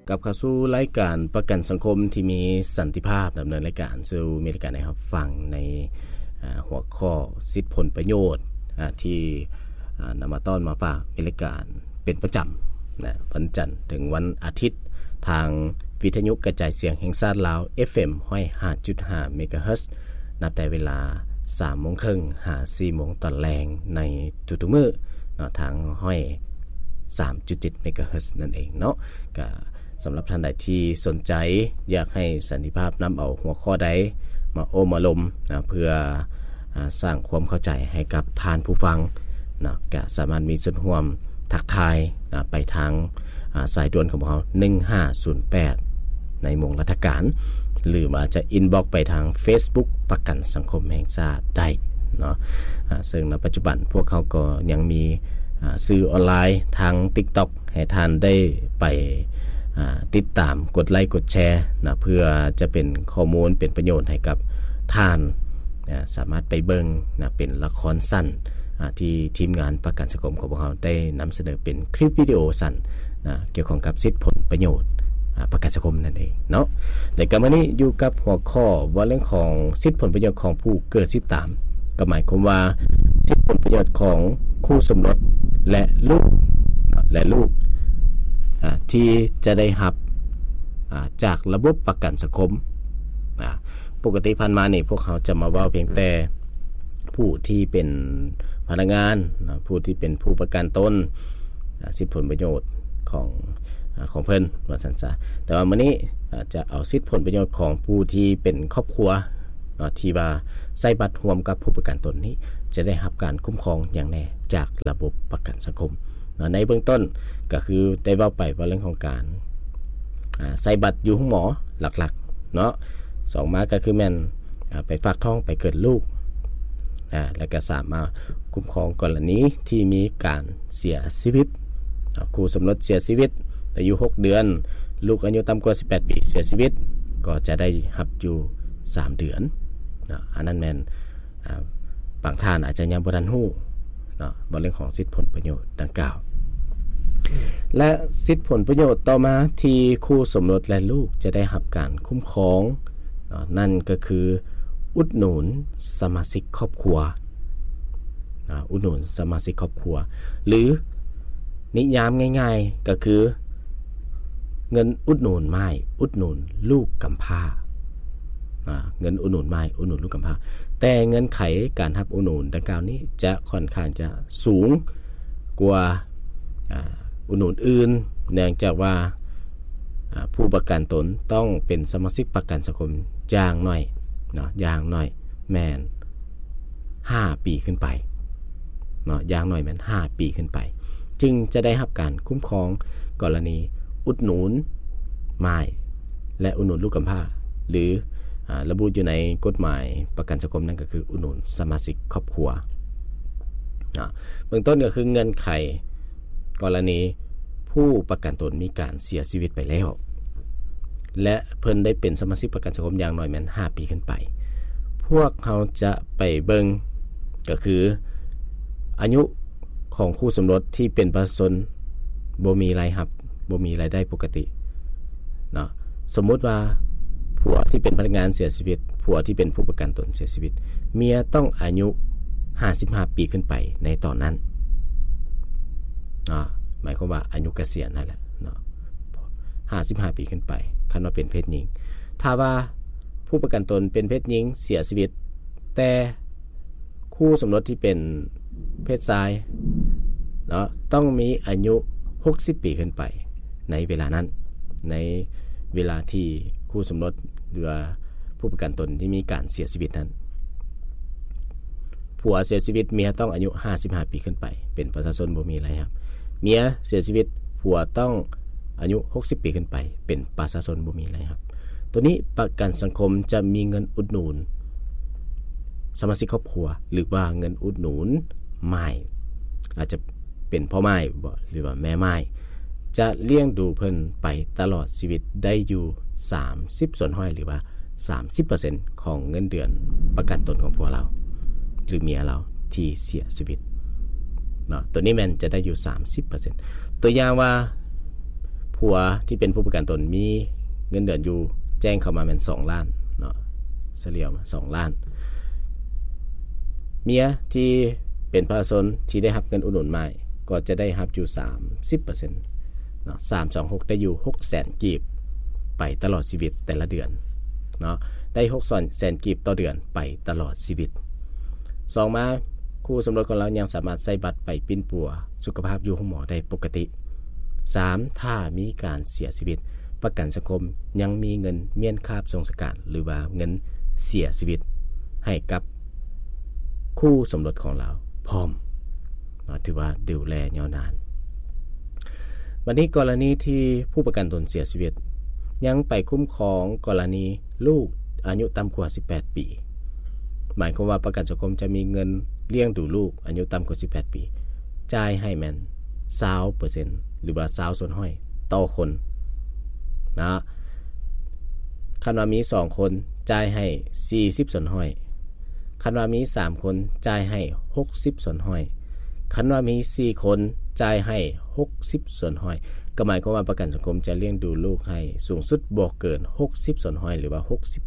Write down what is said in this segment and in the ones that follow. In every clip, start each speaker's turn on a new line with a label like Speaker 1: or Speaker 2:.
Speaker 1: กับเข้าสู่รายการประกันสังคมที่มีสันติภาพดำเนินรายการสู่มีรายการให้รับฟังในหัวข้อสิทธิผลประโยชน์ที่นำมาต้อนมาฝากมีรายการเป็นประจำนะวันจันทร์ถึงวันอาทิตย์ทางวิทยุกระจายเสียงแห่งชาติลาว FM 105.5 เมกะเฮิรตซ์นับแต่เวลา 3:30 น. หา 4:00 น. ตอนแลงในทุกๆมื้อเนาะทาง3.7 เมกะเฮิรตซ์นั่นเองเนาะก็สำหรับท่านใดที่สนใจอยากให้สันติภาพนำเอาหัวข้อใดมาโอ้มาลมนะเพื่อสร้างความเข้าใจให้กับท่านผู้ฟังนะก็สามารถมีส่วนร่วมทักทายนะไปทางสายด่วนของเรา1508ในหม่วงราชการหรืออาจจะอินบ็อกซ์ไปทาง Facebook ประกันสังคมแห่งชาติได้เนาะซึ่งในปัจจุบันพวกเขาก็ยังมีสื่อออนไลน์ทาง TikTok ให้ท่านได้ไปติดตามกดไลค์กดแชร์นะเพื่อจะเป็นข้อมูลเป็นประโยชน์ให้กับท่านนะสามารถไปเบิ่งนะเป็นละครสั้นที่ทีมงานประกันสังคมของพวกเราได้นำเสนอเป็นคลิปวิดีโอสั้นนะเกี่ยวข้องกับสิทธิผลประโยชน์ประกันสังคมนั่นเองเนาะและก็วันนี้อยู่กับหัวข้อว่าเรื่องของสิทธิผลประโยชน์ของผู้เกิดสิทธิตามก็หมายความว่าสิทธิผลประโยชน์ของคู่สมรสและลูกที่จะได้รับจากระบบประกันสังคมปกติผ่านมานี่พวกเขาจะมาเว้าเพียงแต่ผู้ที่เป็นพนักงานผู้ที่เป็นผู้ประกันตนสิทธิผลประโยชน์ของเพิ่นว่าซั่นซะแต่ว่ามื้อนี้จะเอาสิทธิผลประโยชน์ของผู้ที่เป็นครอบครัวที่ว่าใช้บัตรร่วมกับผู้ประกันตนนี้จะได้รับการคุ้มครองอย่างแน่จากระบบประกันสังคมในเบื้องต้นก็คือได้เว้าไปว่าเรื่องของการใส่บัตรอยู่ห้องหมอหลักๆเนาะ2มาก็คือแม่นไปฝากท้องไปเกิดลูกแล้วก็3มาคุ้มครองกรณีที่มีการเสียชีวิตคู่สมรสเสียชีวิตอายุ6เดือนลูกอายุต่ำกว่า18ปีเสียชีวิตก็จะได้รับอยู่3เดือนอันนั้นแม่นบางท่านอาจจะยังบ่ทันฮู้เนาะบ่เรื่องของสิทธิผลประโยชน์ดังกล่าวและสิทธิผลประโยชน์ต่อมาที่คู่สมรสและลูกจะได้รับการคุ้มครองนั่นก็คืออุดหนุนสมาชิกครอบครัวอุดหนุนสมาชิกครอบครัวหรือนิยามง่ายๆก็คือเงินอุดหนุนไม้อุดหนุนลูกกำพร้าเงินอุดหนุนไม้อุดหนุนลูกกำพร้าแต่เงินไขการรับอุดหนุนดังกล่าวนี้จะค่อนข้างจะสูงกว่าอุดหนุนอื่นเนื่องจากว่าผู้ประกันตนต้องเป็นสมาชิกประกันสังคมอย่างน้อยเนาะอย่างน้อยแม่น5ปีขึ้นไปเนาะอย่างน้อยแม่น5ปีขึ้นไปจึงจะได้รับการคุ้มครองกรณีอุดหนุนไม้และอุดหนุนลูกกำพร้าหรือระบุอยู่ในกฎหมายประกันสังคมนั่นก็คืออุดหนุนสมาชิกครอบครัวเบื้องต้นก็คือเงื่อนไขกรณีผู้ประกันตนมีการเสียชีวิตไปแล้วและเพิ่นได้เป็นสมาชิกประกันสังคมอย่างน้อยแม่น5ปีขึ้นไปพวกเขาจะไปเบิ่งก็คืออายุของคู่สมรสที่เป็นประชาชนบ่มีรายรับบ่มีรายได้ปกติเนาะสมมุติว่าผัวที่เป็นพนักงานเสียชีวิตผัวที่เป็นผู้ประกันตนเสียชีวิตเมียต้องอายุ55ปีขึ้นไปในตอนนั้นหมายความว่าอายุเกษียณนั่นแหละเนาะ55ปีขึ้นไปคันว่าเป็นเพศหญิงถ้าว่าผู้ประกันตนเป็นเพศหญิงเสียชีวิตแต่คู่สมรสที่เป็นเพศชายเนาะต้องมีอายุ60ปีขึ้นไปในเวลานั้นในเวลาที่คู่สมรสหรือผู้ประกันตนที่มีการเสียชีวิตนั้นผัวเสียชีวิตเมียต้องอายุ55ปีขึ้นไปเป็นประชาชนบ่มีอะไรครับเมียเสียชีวิตผัวต้องอายุ60ปีขึ้นไปเป็นประชาชนบ่มีอะไรครับตัวนี้ประกันสังคมจะมีเงินอุดหนุนสมาชิกครอบครัวหรือว่าเงินอุดหนุนไม้อาจจะเป็นพ่อไม้บ่หรือว่าแม่ไม้จะเลี้ยงดูเพิ่นไปตลอดชีวิตได้อยู่30ส่วนห้อยหรือว่า 30% ของเงินเดือนประกันตนของผัวเราหรือเมียเราที่เสียชีวิตเนาะตัวนี้มันจะได้อยู่ 30% ตัวอย่างว่าผัวที่เป็นผู้ประกันตนมีเงินเดือนอยู่แจ้งเข้ามาแม่น2ล้านเนาะเฉลี่ยมา2ล้านเมียที่เป็นประชาชนที่ได้รับเงินอุดหนุนใหม่ก็จะได้รับอยู่ 30% เนาะ326ได้อยู่600,000กีบไปตลอดชีวิตแต่ละเดือนเนาะได้600,000กีบต่อเดือนไปตลอดชีวิต2มาคู่สมรสของเรายังสามารถใช้บัตรไปปิ้นปัวสุขภาพอยู่ห้องหมอได้ปกติ3ถ้ามีการเสียชีวิตประกันสังคมยังมีเงินเมียนคาบทรงสการหรือว่าเงินเสียชีวิตให้กับคู่สมรสของเราพร้อมถือว่าดูแลยาวนานวันนี้กรณีที่ผู้ประกันตนเสียชีวิตยังไปคุ้มครองกรณีลูกอายุต่ำกว่า18ปีหมายความว่าประกันสังคมจะมีเงินเลี้ยงดูลูกอายุต่ำกว่า18ปีจ่ายให้แม่น 20% หรือว่า20ส่วนห้อยต่อคนนะคันว่ามี2คนจ่ายให้40ส่วนห้อยคันว่ามี3คนจ่ายให้60ส่วนห้อยคันว่ามี4คนจ่ายให้60ส่วนห้อยก็หมายความว่าประกันสังคมจะเลี้ยงดูลูกให้สูงสุดบ่เกิน60ส่วนห้อยหรือว่า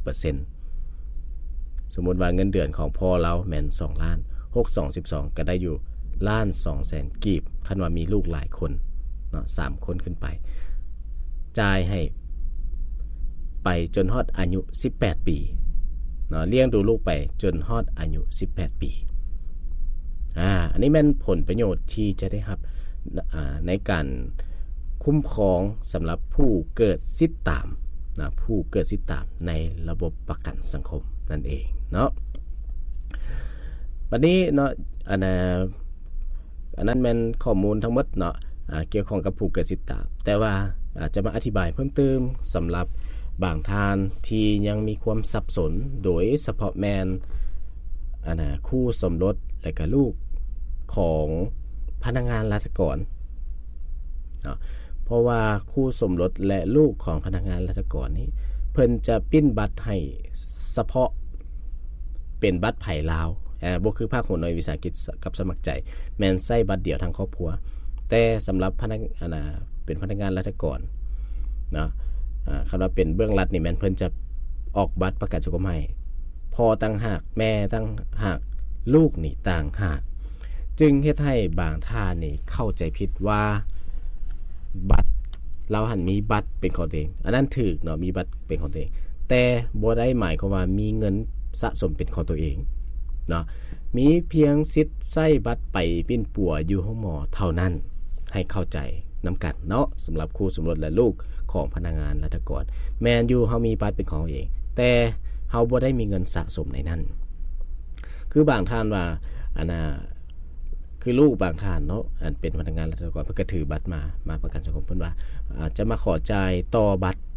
Speaker 1: 60% สมมุติว่าเงินเดือนของพ่อเราแม่น2ล้าน6 2 12ก็ได้อยู่1,200,000กีบคันว่ามีลูกหลายคนเนาะ3คนขึ้นไปจ่ายให้ไปจนฮอดอายุ18ปีเนาะเลี้ยงดูลูกไปจนฮอดอายุ18ปีอันนี้แม่นผลประโยชน์ที่จะได้รับในการคุ้มครองสำหรับผู้เกิดสิทธิ์ตามนะผู้เกิดสิทธิ์ตามในระบบประกันสังคมนั่นเองเนาะวันนี้เนาะอันนั้นแม่นข้อมูลทั้งหมดเนาะเกี่ยวข้องกับผู้เกิดสิทธิ์ตามแต่ว่าจะมาอธิบายเพิ่มเติมสำหรับบางท่านที่ยังมีความสับสนโดยเฉพาะแม่นคู่สมรสและก็ลูกของพนักงานราชการเพราะว่าคู่สมรสและลูกของพนักงานราชการนี้เพิ่นจะปิ้นบัตรให้เฉพาะเป็นบัตรไผ่ลาวบ่คือภาคหัวหน่วยวิสาหกิจกับสมัครใจแม่นใช้บัตรเดียวทั้งครอบครัวแต่สำหรับพนักเป็นพนักงานราชการเนาะคำว่าเป็นเบื้องรัฐนี่แม่นเพิ่นจะออกบัตรประกันสังคมให้พ่อต่างหากแม่ต่างหากลูกนี่ต่างหากจึงเฮ็ดให้บางท่านนี่เข้าใจผิดว่าบัตรเราหันมีบัตรเป็นของตัวเองอันนั้นถูกเนาะมีบัตรเป็นของตัวเองแต่บ่ได้หมายความว่ามีเงินสะสมเป็นของตัวเองเนาะมีเพียงสิทธิ์ใช้บัตรไปปิ้นปัวอยู่ห้องหมอเท่านั้นให้เข้าใจนำกันเนาะสำหรับคู่สมรสและลูกของพนักงานราชการแม่นอยู่เฮามีบัตรเป็นของตัวเองแต่เฮาบ่ได้มีเงินสะสมในนั้นคือบางท่านว่าคือลูกบางท่านเนาะอันเป็นพนักงานราชการเพิ่นก็ถือบัตรมาประกันสังคมเพิ่นว่าจะมาขอจ่ายต่อบัตร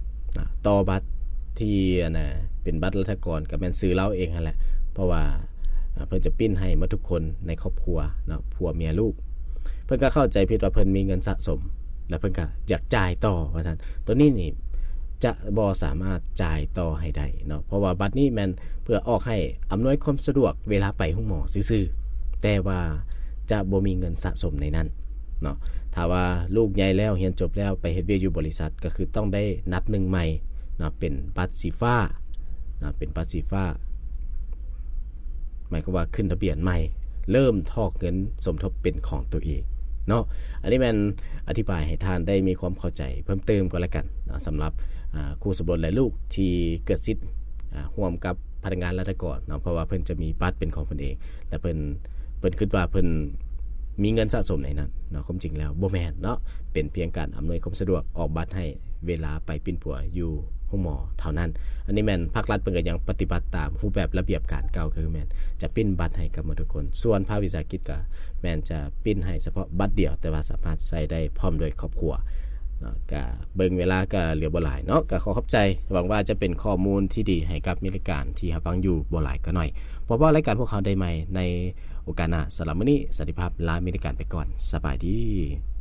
Speaker 1: ที่เป็นบัตรราชการก็แม่นซื้อเราเองนั่นแหละเพราะว่าเพิ่นจะปิ้นให้หมดทุกคนในครอบครัวเนาะผัวเมียลูกเพิ่นก็เข้าใจผิดว่าเพิ่นมีเงินสะสมแล้วเพิ่นก็อยากจ่ายต่อว่าซั่นตัวนี้นี่จะบ่สามารถจ่ายต่อให้ได้เนาะเพราะว่าบัตรนี้แม่นเพื่อออกให้อำนวยความสะดวกเวลาไปโรงหมอซื่อๆแต่ว่าจะบ่มีเงินสะสมในนั้นเนาะถ้าว่าลูกใหญ่แล้วเรียนจบแล้วไปเฮ็ดเวียกอยู่บริษัทก็คือต้องได้นับ1ใหม่เนาะเป็นบัตรสีฟ้าเนาะเป็นบัตรสีฟ้าหมายความว่าขึ้นทะเบียนใหม่เริ่มทอกเงินสมทบเป็นของตัวเองเนาะอันนี้มันอธิบายให้ท่านได้มีความเข้าใจเพิ่มเติมก็แล้วกันนะสำหรับคู่สมรสและลูกที่เกิดสิทธิ์ร่วมกับพนักงานราชการเนาะเพราะว่าเพิ่นจะมีบัตรเป็นของเพิ่นเองและเพิ่นคิดว่าเพิ่นมีเงินสะสมในนั้นเนาะความจริงแล้วบ่แม่นเนาะเป็นเพียงการอำนวยความสะดวกออกบัตรให้เวลาไปปิ้นปัวอยู่ห้องหมอเท่านั้นอันนี้แม่นภาครัฐเพิ่นก็ยังปฏิบัติตามรูปแบบระเบียบการเก่าคือแม่นจะปิ้นบัตรให้กับทุกคนส่วนภาควิสาหกิจก็แม่นจะปิ้นให้เฉพาะบัตรเดียวแต่ว่าสามารถใช้ได้พร้อมโดยครอบครัวเนาะก็เบิ่งเวลาก็เหลือบ่หลายเนาะก็ขอขอบใจหวังว่าจะเป็นข้อมูลที่ดีให้กับมิตรการที่รับฟังอยู่บ่หลายก็หน่อยเพราะว่ารายการพวกเขาได้ใหม่ในโอกาสหน้าสำหรับมื้อนี้สวัสดีภาพลามิตรการไปก่อนสบายดี